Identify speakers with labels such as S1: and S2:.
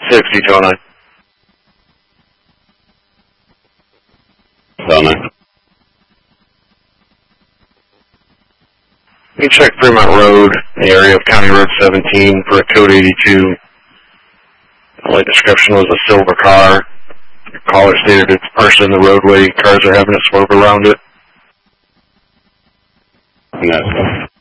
S1: 6029.
S2: 09.
S1: You check Fremont Road, the area of County Road 17 for a code 82. The light description was a silver car. The caller stated it's partially in the roadway. Cars are having it swerve around it.
S2: And that's